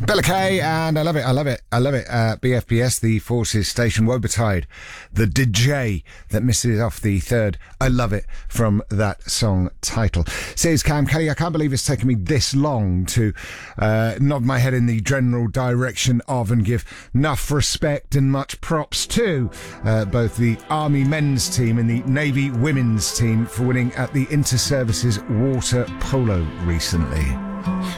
Bella Kay, and I love it. BFBS, the Forces Station, Wobetide, the DJ that misses off the third I love it from that song title. Says Cam Kelly, I can't believe it's taken me this long to nod my head in the general direction of and give enough respect and much props to both the Army men's team and the Navy women's team for winning at the Inter-Services Water Polo recently.